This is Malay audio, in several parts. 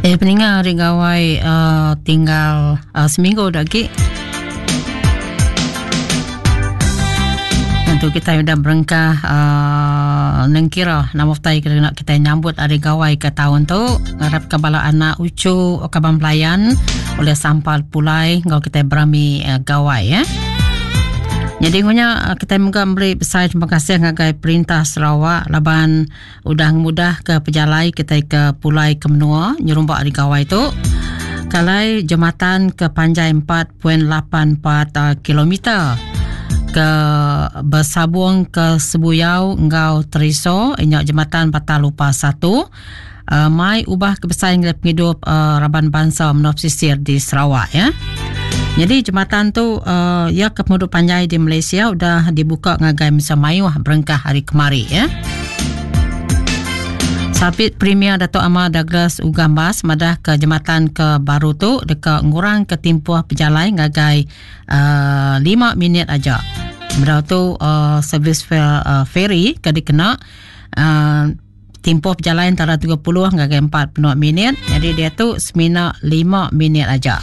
Peninggal hari gawai tinggal seminggu lagi. Tentu kita sudah berengkah nengkira nama kena kita nyambut hari gawai ke tahun tu. Harap kepala anak ucu kaban pelayan oleh sampal pulai kalau kita berami gawai ya. Jadi ngunya kita juga beri besar terima kasih ngagai perintah Sarawak laban udah mudah ke pejalai kita ke pulai ke menua nyurumbak di gawai tu. Kalai jembatan ke panjai 4.84 kilometer ke bersabung ke Sebuyau ngau Teriso inyak jembatan Patalupa 1 mai ubah kebesaran penghidup Raban Bangsa menop sisir di Sarawak ya. Jadi jembatan tu ya ke penduduk panjai di Malaysia udah dibuka ngagai misa mayuh berengkah hari kemari ya. Sabit Premier Dato' Amar Douglas Ugambas madah ke jembatan ke baru tu dekat ngurang ke tempoh pejalai ngagai 5 minit aja. Benda tu servis ferry ke dikena tempoh perjalanan antara 30 ngagai 40 minit. Jadi dia tu semina 5 minit aja.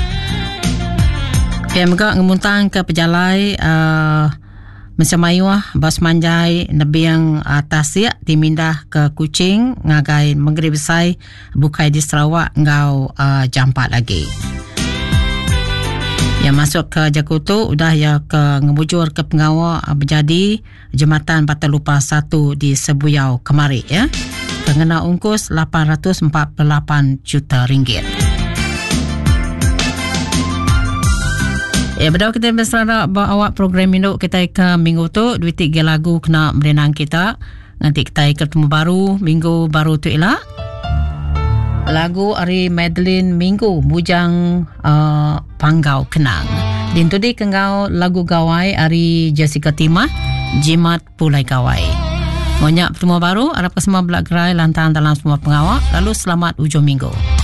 Yang juga ngemuntang ke pejalai Masa Mayuah Bas Manjai Nebiang Tasik dimindah ke Kuching ngagai Menggeri Besai bukai di Sarawak ngau jam 4 lagi. Yang masuk ke Jakutu udah ya ke ngebujur ke pengawal berjadi jembatan Patalupa 1 di Sebuyau kemari ya. Kena ungkus 848 juta ringgit. Ya, betul kita berserah bawa program induk kita ke minggu tu 2-3 lagu kena berenang kita. Nanti kita ketemu baru minggu baru tu ialah lagu Ari Madeline Minggu Bujang Panggau Kenang. Din tu di kengau lagu gawai Ari Jessica Timah Jimat Pulai Gawai. Banyak pertemuan baru harap semua belak gerai lantaran dalam semua pengawal. Lalu selamat ujung minggu.